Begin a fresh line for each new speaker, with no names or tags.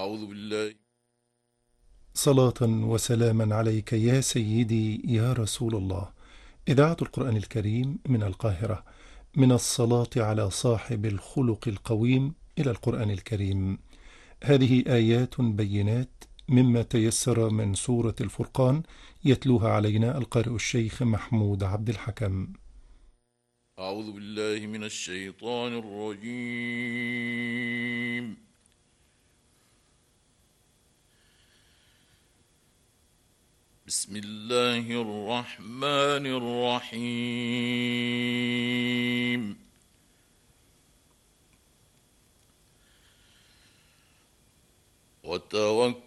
أعوذ بالله.
صلاة وسلاما عليك يا سيدي يا رسول الله. إذاعة القرآن الكريم من القاهرة، من الصلاة على صاحب الخلق القويم إلى القرآن الكريم. هذه آيات بينات مما تيسر من سورة الفرقان، يتلوها علينا القارئ الشيخ محمود عبد الحكم.
أعوذ بالله من الشيطان الرجيم. بسم الله الرحمن الرحيم. وتوكل